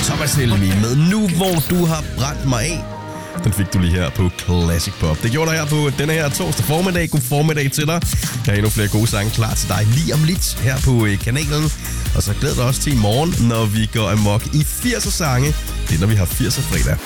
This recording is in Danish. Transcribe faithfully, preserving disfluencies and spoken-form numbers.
Thomas Helmi med Nu hvor du har brændt mig af. Den fik du lige her på Classic Pop. Det gjorde dig her på denne her torsdag formiddag. God formiddag til dig. Jeg har endnu flere gode sange klar til dig lige om lidt her på kanalen. Og så glæder dig også til i morgen, når vi går amok i firserne sange. Det er, når vi har firser fredag.